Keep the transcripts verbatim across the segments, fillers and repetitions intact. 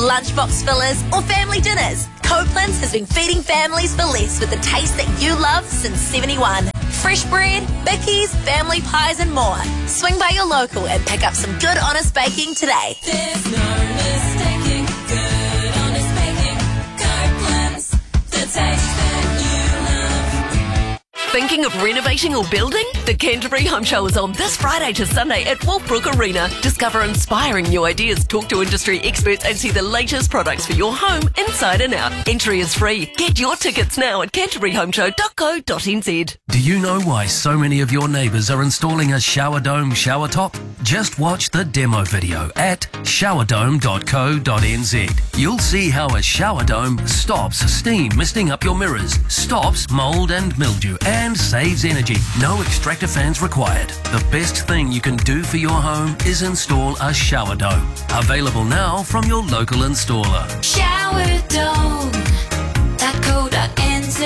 lunchbox fillers, or family dinners, Copeland's has been feeding families for less with the taste that you love since seventy-one. Fresh bread, bickies, family pies and more. Swing by your local and pick up some good honest baking today. There's no mistaking good honest baking. Copeland's, the taste that you love. Thinking of renovating or building? The Canterbury Home Show is on this Friday to Sunday at Wolfbrook Arena. Discover inspiring new ideas, talk to industry experts and see the latest products for your home inside and out. Entry is free. Get your tickets now at canterbury home show dot co dot n z. Do you know why so many of your neighbours are installing a shower dome shower top? Just watch the demo video at shower dome dot co dot n z. You'll see how a shower dome stops steam misting up your mirrors, stops mould and mildew, and saves energy. No extractor fans required. The best thing you can do for your home is install a shower dome. Available now from your local installer. shower dome dot co dot n z.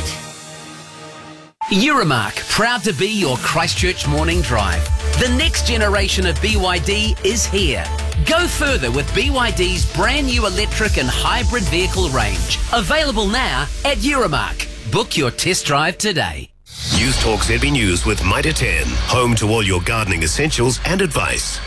Euromark, proud to be your Christchurch morning drive. The next generation of B Y D is here. Go further with B Y D's brand new electric and hybrid vehicle range. Available now at Euromark. Book your test drive today. News Talk Z B News with Mitre ten, home to all your gardening essentials and advice.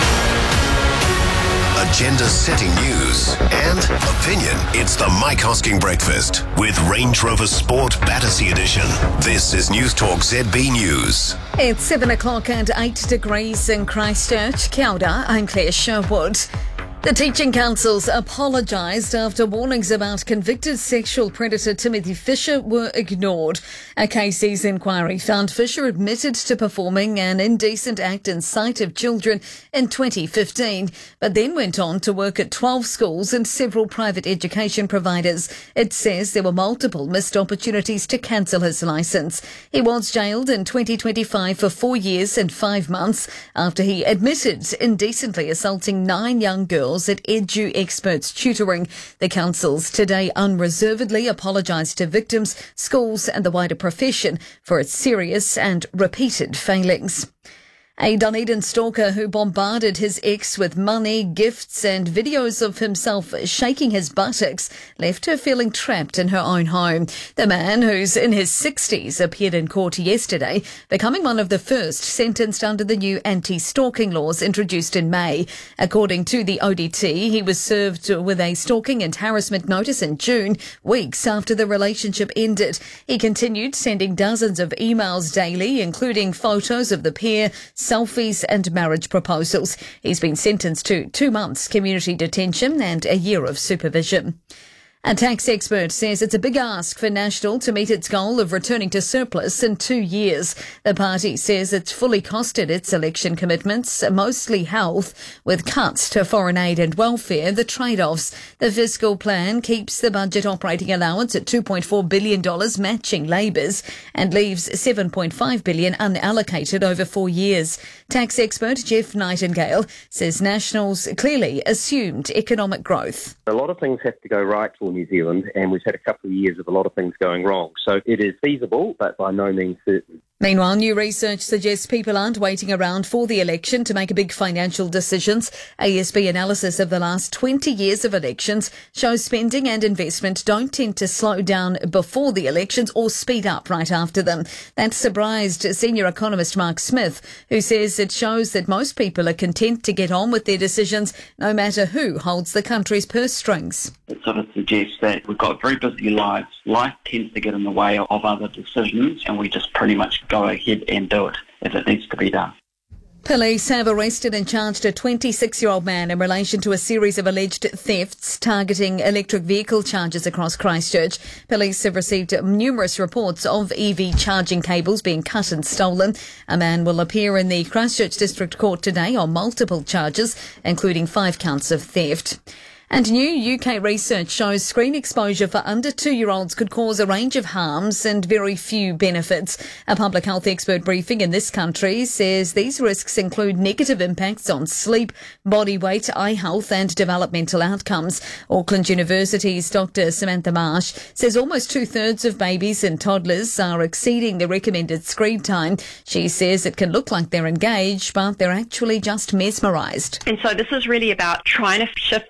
Agenda-setting news and opinion. It's the Mike Hosking Breakfast with Range Rover Sport Battersea Edition. This is News Talk Z B News. It's seven o'clock and eight degrees in Christchurch. Kia ora, I'm Claire Sherwood. The Teaching Councils apologised after warnings about convicted sexual predator Timothy Fisher were ignored. A K C's inquiry found Fisher admitted to performing an indecent act in sight of children in twenty fifteen, but then went on to work at twelve schools and several private education providers. It says there were multiple missed opportunities to cancel his licence. He was jailed in twenty twenty-five for four years and five months after he admitted indecently assaulting nine young girls at Edu Experts Tutoring. The councils today unreservedly apologised to victims, schools and the wider profession for its serious and repeated failings. A Dunedin stalker who bombarded his ex with money, gifts and videos of himself shaking his buttocks left her feeling trapped in her own home. The man, who's in his sixties, appeared in court yesterday, becoming one of the first sentenced under the new anti-stalking laws introduced in May. According to the O D T, he was served with a stalking and harassment notice in June, weeks after the relationship ended. He continued sending dozens of emails daily, including photos of the pair, selfies and marriage proposals. He's been sentenced to two months community detention and a year of supervision. A tax expert says it's a big ask for National to meet its goal of returning to surplus in two years. The party says it's fully costed its election commitments, mostly health, with cuts to foreign aid and welfare, the trade-offs. The fiscal plan keeps the budget operating allowance at two point four billion dollars, matching Labour's, and leaves seven point five billion dollars unallocated over four years. Tax expert Jeff Nightingale says Nationals clearly assumed economic growth. A lot of things have to go right for New Zealand, and we've had a couple of years of a lot of things going wrong. So it is feasible, but by no means certain. Meanwhile, new research suggests people aren't waiting around for the election to make big financial decisions. A S B analysis of the last twenty years of elections shows spending and investment don't tend to slow down before the elections or speed up right after them. That surprised senior economist Mark Smith, who says it shows that most people are content to get on with their decisions no matter who holds the country's purse strings. It sort of suggests that we've got very busy lives. Life tends to get in the way of other decisions, and we just pretty much go ahead and do it if it needs to be done. Police have arrested and charged a twenty-six-year-old man in relation to a series of alleged thefts targeting electric vehicle chargers across Christchurch. Police have received numerous reports of E V charging cables being cut and stolen. A man will appear in the Christchurch District Court today on multiple charges, including five counts of theft. And new U K research shows screen exposure for under two-year-olds could cause a range of harms and very few benefits. A public health expert briefing in this country says these risks include negative impacts on sleep, body weight, eye health and developmental outcomes. Auckland University's Doctor Samantha Marsh says almost two-thirds of babies and toddlers are exceeding the recommended screen time. She says it can look like they're engaged, but they're actually just mesmerised. And so this is really about trying to shift that focus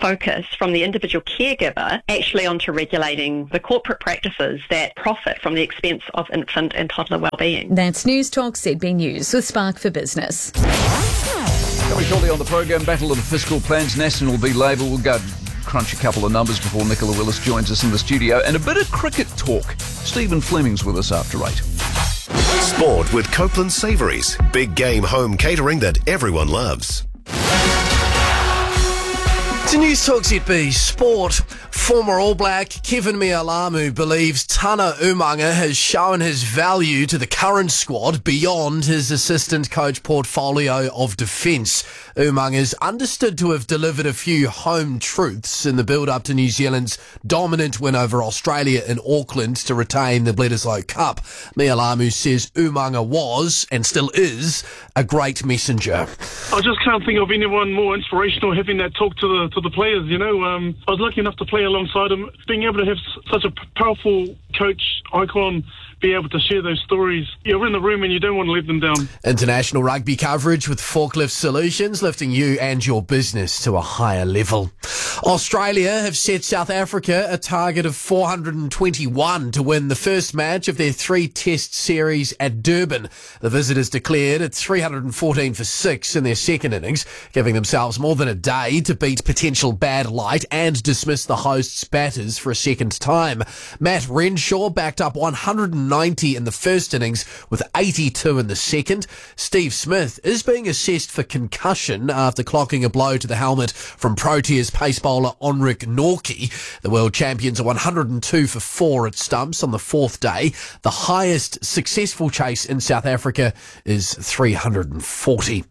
focus from the individual caregiver actually onto regulating the corporate practices that profit from the expense of infant and toddler wellbeing. That's News Talk Z B News with Spark for Business. Coming shortly on the program, Battle of the Fiscal Plans, National v Labour. We'll go crunch a couple of numbers before Nicola Willis joins us in the studio. And a bit of cricket talk. Stephen Fleming's with us after eight. Sport with Copeland Savouries. Big game home catering that everyone loves. To News Talk Z B Sport, former All Black Kevin Mealamu believes Tana Umaga has shown his value to the current squad beyond his assistant coach portfolio of defence. Umaga is understood to have delivered a few home truths in the build-up to New Zealand's dominant win over Australia in Auckland to retain the Bledisloe Cup. Mealamu says Umaga was, and still is, a great messenger. I just can't think of anyone more inspirational having that talk to the to the players, you know. Um, I was lucky enough to play alongside him. Being able to have s- such a p- powerful coach icon be able to share those stories. You're in the room and you don't want to let them down. International rugby coverage with Forklift Solutions, lifting you and your business to a higher level. Australia have set South Africa a target of four hundred twenty-one to win the first match of their three-test series at Durban. The visitors declared at three hundred fourteen for six in their second innings, giving themselves more than a day to beat potential bad light and dismiss the hosts' batters for a second time. Matt Renshaw backed up one hundred ninety in the first innings with eighty-two in the second. Steve Smith is being assessed for concussion after clocking a blow to the helmet from Proteas pace bowler Onric Norkie. The world champions are one hundred two for four at stumps on the fourth day. The highest successful chase in South Africa is three hundred forty.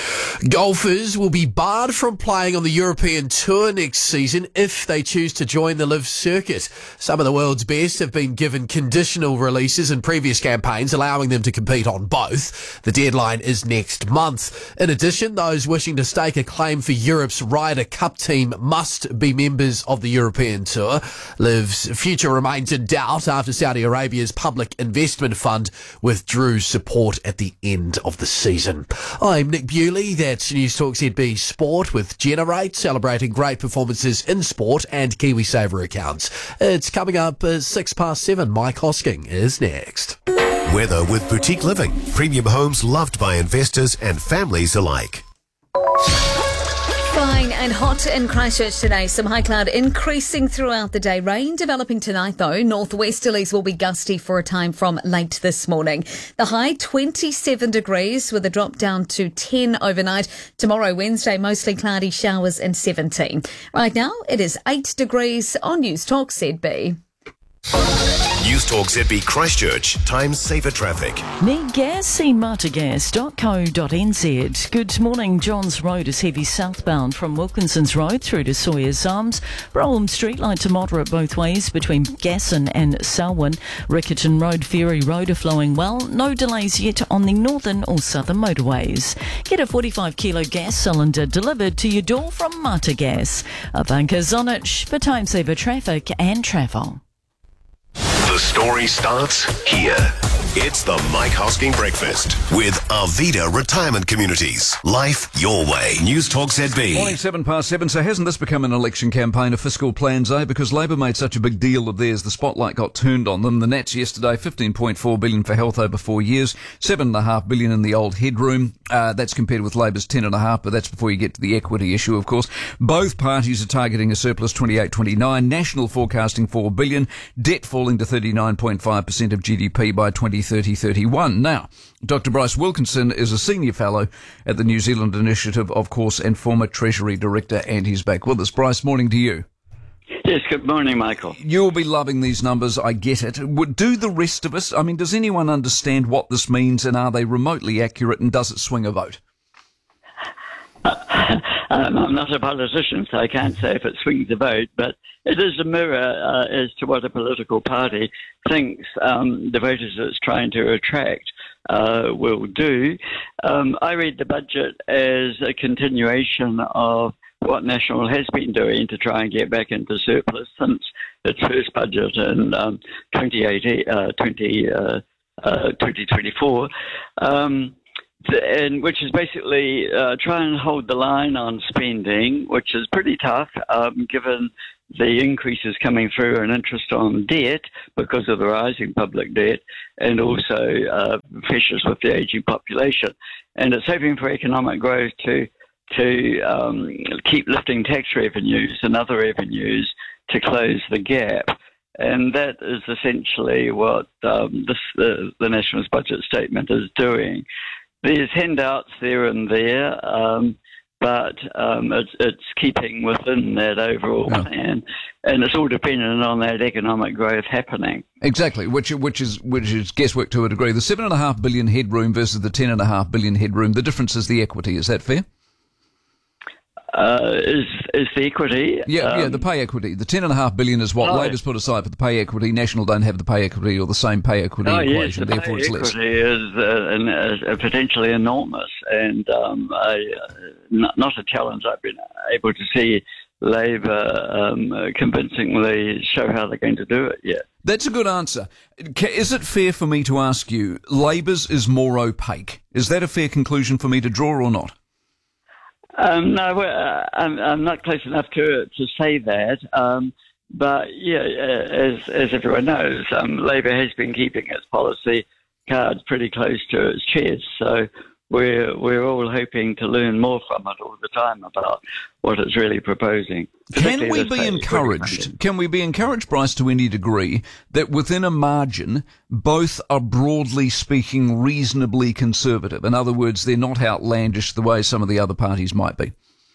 Golfers will be barred from playing on the European Tour next season if they choose to join the Live Circuit. Some of the world's best have been given conditional releases in previous campaigns, allowing them to compete on both. The deadline is next month. In addition, those wishing to stake a claim for Europe's Ryder Cup team must be members of the European Tour. Liv's future remains in doubt after Saudi Arabia's Public Investment Fund withdrew support at the end of the season. I'm Nick Bewley. That's News Talk Z B Sport with Generate, celebrating great performances in sport and KiwiSaver accounts. It's coming up at six past seven. Mike Hosking is next. Weather with Boutique Living. Premium homes loved by investors and families alike. Fine and hot in Christchurch today. Some high cloud increasing throughout the day. Rain developing tonight though. Northwesterlies will be gusty for a time from late this morning. The high twenty-seven degrees with a drop down to ten overnight. Tomorrow, Wednesday, mostly cloudy showers and seventeen. Right now, it is eight degrees on News Talk Z B. News Talk Z B Christchurch. Time saver traffic. Need gas? See martagas dot co dot n z. Good morning. Johns Road is heavy southbound from Wilkinson's Road through to Sawyer's Arms. Brougham Street light to moderate both ways between Gasson and Selwyn. Riccarton Road, Ferry Road are flowing well. No delays yet on the northern or southern motorways. Get a forty-five kilo gas cylinder delivered to your door from Martagas. A bunker's on it for time saver traffic and travel. The story starts here. It's the Mike Hosking Breakfast with Arvida Retirement Communities. Life your way. News Talk Z B. Morning, seven past seven. So hasn't this become an election campaign of fiscal plans, eh? Because Labour made such a big deal of theirs, the spotlight got turned on them. The Nats yesterday, fifteen point four billion for health over four years, seven point five billion in the old headroom. Uh, that's compared with Labour's ten point five, but that's before you get to the equity issue, of course. Both parties are targeting a surplus twenty-eight twenty-nine. National forecasting four billion. Debt falling to thirty-nine point five percent of G D P by twenty thirty thirty-one. Now, Doctor Bryce Wilkinson is a senior fellow at the New Zealand Initiative, of course, and former Treasury Director, and he's back with us. Bryce, morning to you. Yes, good morning, Michael. You'll be loving these numbers, I get it. Would do the rest of us, I mean, does anyone understand what this means, and are they remotely accurate, and does it swing a vote? Uh, um, I'm not a politician, so I can't say if it swings a vote, but it is a mirror uh, as to what a political party thinks um, the voters it's trying to attract uh, will do. Um, I read the budget as a continuation of what National has been doing to try and get back into surplus since its first budget in um, twenty eighteen, uh, twenty, uh, uh, twenty twenty-four. Um, and which is basically uh, try and hold the line on spending, which is pretty tough um, given the increases coming through in interest on debt because of the rising public debt, and also uh, pressures with the ageing population. And it's hoping for economic growth to to um, keep lifting tax revenues and other revenues to close the gap. And that is essentially what um, this, the, the National's budget statement is doing. There's handouts there and there, um, but um, it's, it's keeping within that overall Yeah. plan, and it's all dependent on that economic growth happening. Exactly, which which is which is guesswork to a degree. The seven and a half billion headroom versus the ten and a half billion headroom. The difference is the equity. Is that fair? Uh, is is the equity? Yeah, um, yeah. The pay equity. The ten and a half billion is what Oh. Labor's put aside for the pay equity. National don't have the pay equity or the same pay equity Oh, yes, equation. the Therefore, pay it's less. equity is uh, an, uh, potentially enormous, and um, I, uh, not, not a challenge I've been able to see Labor um, uh, convincingly show how they're going to do it yet. That's a good answer. Ca- Is it fair for me to ask you, Labor's is more opaque? Is that a fair conclusion for me to draw or not? Um, no, well, uh, I'm, I'm not close enough to to say that. Um, but yeah, uh, as as everyone knows, um, Labor has been keeping its policy cards pretty close to its chest. So we're we're all hoping to learn more from it all the time about what it's really proposing. Can we Particularly be the state encouraged? Can we be encouraged, Bryce, to any degree that within a margin, both are broadly speaking reasonably conservative? In other words, they're not outlandish the way some of the other parties might be.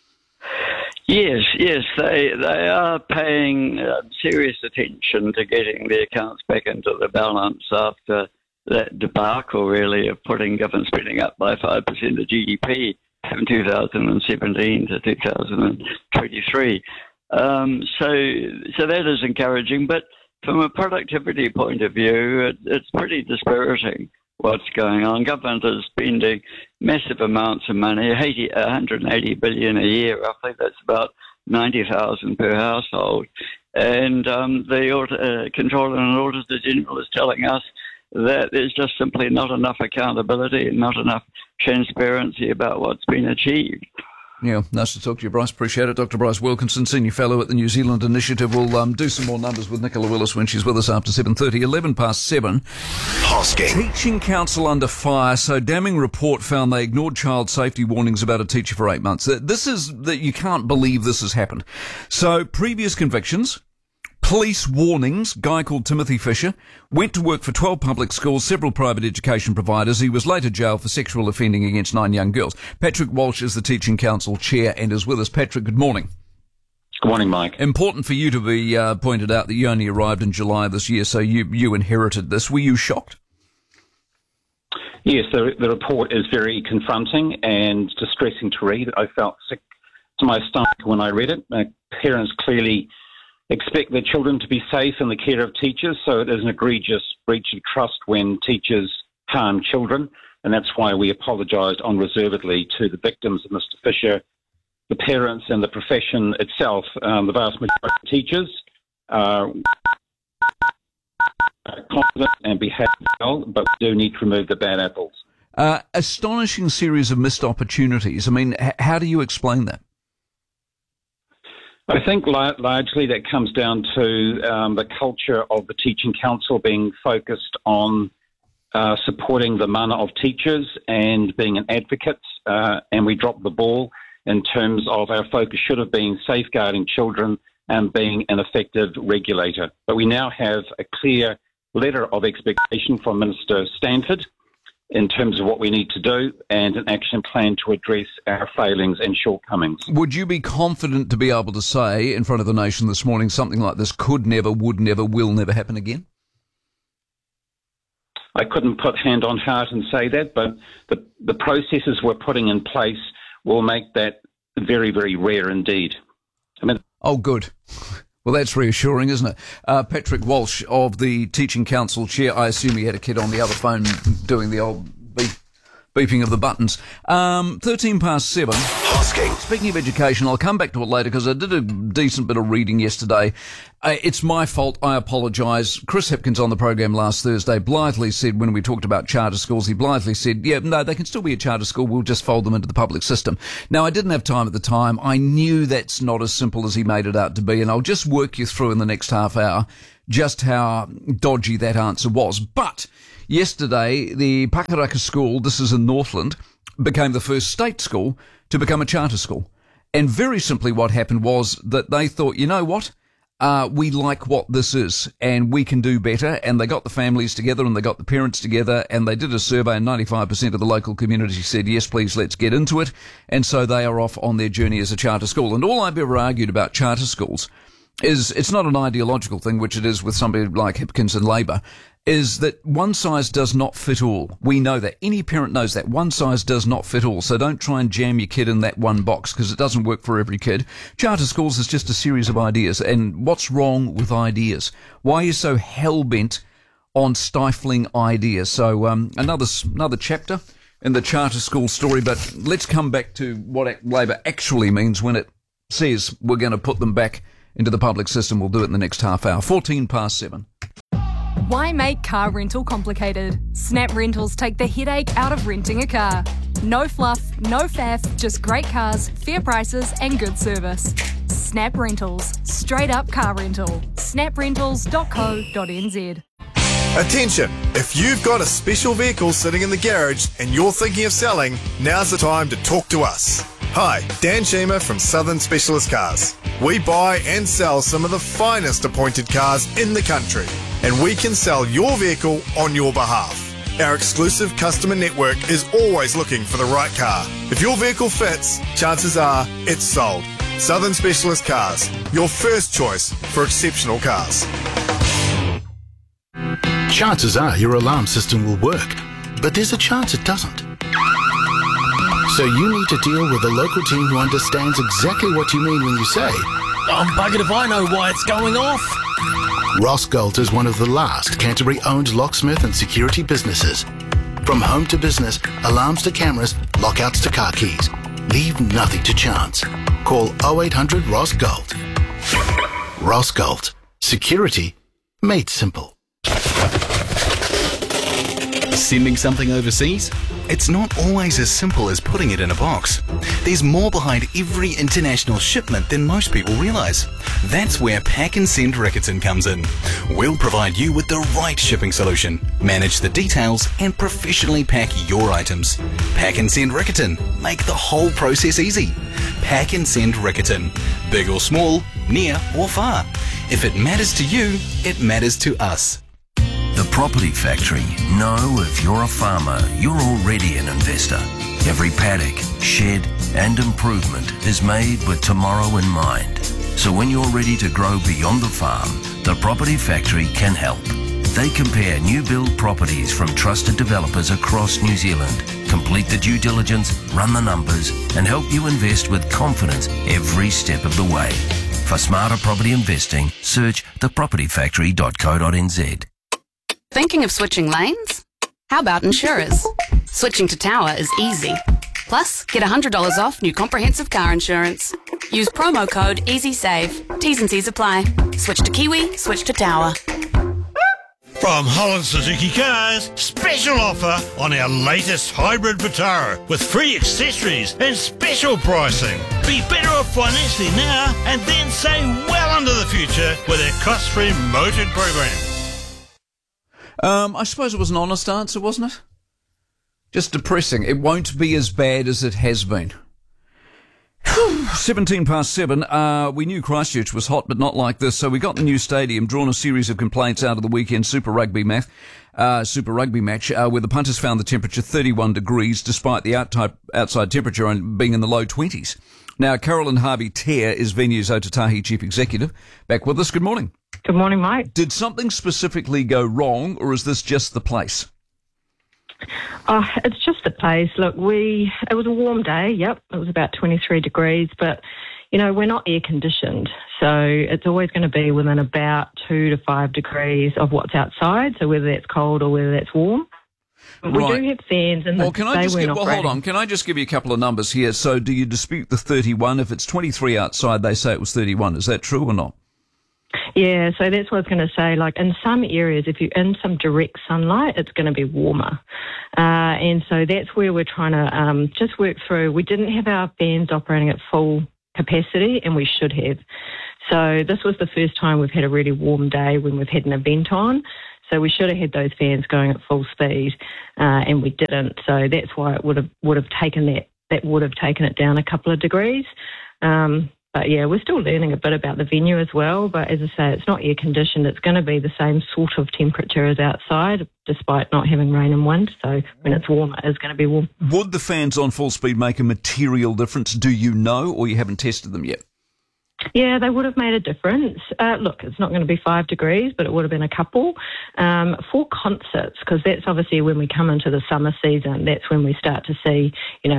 Yes, yes, they they are paying uh, serious attention to getting the accounts back into the balance after that debacle, really, of putting government spending up by five percent of G D P from two thousand seventeen to two thousand twenty-three. Um, so, so that is encouraging, but from a productivity point of view, it, it's pretty dispiriting what's going on. Government is spending massive amounts of money, eighty, one hundred eighty billion a year, roughly. That's about ninety thousand per household. And um, the uh, Controller and Auditor General is telling us that there's just simply not enough accountability and not enough transparency about what's been achieved. Yeah, nice to talk to you, Bryce. Appreciate it. Doctor Bryce Wilkinson, Senior Fellow at the New Zealand Initiative. We'll um, do some more numbers with Nicola Willis when she's with us after seven thirty, eleven past seven. Hosking. Teaching Council under fire. So damning report found they ignored child safety warnings about a teacher for eight months. This is that you can't believe this has happened. So previous convictions, police warnings, guy called Timothy Fisher, went to work for twelve public schools, several private education providers. He was later jailed for sexual offending against nine young girls. Patrick Walsh is the Teaching Council chair and is with us. Patrick, good morning. Good morning, Mike. Important for you to be uh, pointed out that you only arrived in July this year, so you, you inherited this. Were you shocked? Yes, the, the report is very confronting and distressing to read. I felt sick to my stomach when I read it. Uh, parents clearly expect their children to be safe in the care of teachers, so it is an egregious breach of trust when teachers harm children, and that's why we apologised unreservedly to the victims of Mister Fisher, the parents and the profession itself. Um, the vast majority of teachers are confident and behave well, but we do need to remove the bad apples. Uh, astonishing series of missed opportunities. I mean, h- how do you explain that? I think la- largely that comes down to um, the culture of the Teaching Council being focused on uh, supporting the mana of teachers and being an advocate, uh, and we dropped the ball in terms of our focus should have been safeguarding children and being an effective regulator. But we now have a clear letter of expectation from Minister Stanford in terms of what we need to do and an action plan to address our failings and shortcomings. Would you be confident to be able to say in front of the nation this morning something like this could never, would never, will never happen again? I couldn't put hand on heart and say that, but the, the processes we're putting in place will make that very, very rare indeed. I mean, oh, good. Well, that's reassuring, isn't it? Uh, Patrick Walsh of the Teaching Council chair. I assume he had a kid on the other phone doing the old beep, beeping of the buttons. Um, thirteen past seven. Hosking. Speaking of education, I'll come back to it later because I did a decent bit of reading yesterday. Uh, it's my fault. I apologise. Chris Hipkins on the program last Thursday blithely said, when we talked about charter schools, he blithely said, yeah, no, they can still be a charter school. We'll just fold them into the public system. Now, I didn't have time at the time. I knew that's not as simple as he made it out to be, and I'll just work you through in the next half hour just how dodgy that answer was. But yesterday, the Pakaraka School, this is in Northland, became the first state school to become a charter school. And very simply what happened was that they thought, you know what, uh, we like what this is and we can do better. And they got the families together and they got the parents together and they did a survey and ninety-five percent of the local community said, yes, please, let's get into it. And so they are off on their journey as a charter school. And all I've ever argued about charter schools is it's not an ideological thing, which it is with somebody like Hipkins and Labor, is that one size does not fit all. We know that. Any parent knows that. One size does not fit all. So don't try and jam your kid in that one box because it doesn't work for every kid. Charter schools is just a series of ideas. And what's wrong with ideas? Why are you so hell-bent on stifling ideas? So um, another another chapter in the charter school story, but let's come back to what Labor actually means when it says we're going to put them back into the public system. We'll do it in the next half hour. fourteen past seven. Why make car rental complicated? Snap Rentals take the headache out of renting a car. No fluff, no faff, just great cars, fair prices and good service. Snap Rentals. Straight up car rental. snap rentals dot co dot n z. Attention! If you've got a special vehicle sitting in the garage and you're thinking of selling, now's the time to talk to us. Hi, Dan Sheamer from Southern Specialist Cars. We buy and sell some of the finest appointed cars in the country, and we can sell your vehicle on your behalf. Our exclusive customer network is always looking for the right car. If your vehicle fits, chances are it's sold. Southern Specialist Cars, your first choice for exceptional cars. Chances are your alarm system will work, but there's a chance it doesn't. So you need to deal with a local team who understands exactly what you mean when you say, I'm buggered if I know why it's going off. Ross Galt is one of the last Canterbury-owned locksmith and security businesses. From home to business, alarms to cameras, lockouts to car keys. Leave nothing to chance. Call oh eight hundred Ross Galt. Ross Galt. Security made simple. Sending something overseas? It's not always as simple as putting it in a box. There's more behind every international shipment than most people realise. That's where Pack and Send Rickerton comes in. We'll provide you with the right shipping solution, manage the details and professionally pack your items. Pack and Send Rickerton. Make the whole process easy. Pack and Send Rickerton. Big or small, near or far. If it matters to you, it matters to us. The Property Factory know if you're a farmer, you're already an investor. Every paddock, shed and improvement is made with tomorrow in mind. So when you're ready to grow beyond the farm, the Property Factory can help. They compare new build properties from trusted developers across New Zealand, complete the due diligence, run the numbers and help you invest with confidence every step of the way. For smarter property investing, search the property factory dot co dot n z. Thinking of switching lanes? How about insurers? Switching to Tower is easy. Plus, get one hundred dollars off new comprehensive car insurance. Use promo code EasySave. T's and C's apply. Switch to Kiwi, switch to Tower. From Holland Suzuki Cars, special offer on our latest hybrid Vitara with free accessories and special pricing. Be better off financially now and then save well into the future with our cost-free motored program. Um, I suppose it was an honest answer, wasn't it? Just depressing. It won't be as bad as it has been. seventeen past seven. Uh, we knew Christchurch was hot, but not like this. So we got the new stadium, drawn a series of complaints out of the weekend Super Rugby match, uh, Super Rugby match, uh, where the punters found the temperature thirty-one degrees, despite the out type, outside temperature being in the low twenties. Now, Carolyn Harvey-Tear is Venues Otautahi Chief Executive. Back with us. Good morning. Good morning, Mike. Did something specifically go wrong, or is this just the place? Oh, it's just the place. Look, we it was a warm day, yep. It was about twenty-three degrees, but, you know, we're not air-conditioned, so it's always going to be within about two to five degrees of what's outside, so whether that's cold or whether that's warm. We Right. do have fans, and Well, can I they just weren't get, well, hold operating. on. Can I just give you a couple of numbers here? So do you dispute the thirty-one? If it's twenty-three outside, they say it was thirty-one. Is that true or not? Yeah, so that's what I was going to say. Like in some areas, if you're in some direct sunlight, it's going to be warmer. Uh, and so that's where we're trying to um, just work through. We didn't have our fans operating at full capacity, and we should have. So this was the first time we've had a really warm day when we've had an event on. So we should have had those fans going at full speed, uh, and we didn't. So that's why it would have would have taken that that would have taken it down a couple of degrees. Um, But yeah, we're still learning a bit about the venue as well. But as I say, it's not air conditioned. It's going to be the same sort of temperature as outside, despite not having rain and wind. So when it's warm, it is going to be warm. Would the fans on full speed make a material difference? Do you know, or you haven't tested them yet? Yeah, they would have made a difference. Uh, look, it's not going to be five degrees, but it would have been a couple. Um, for concerts, because that's obviously when we come into the summer season, that's when we start to see, you know,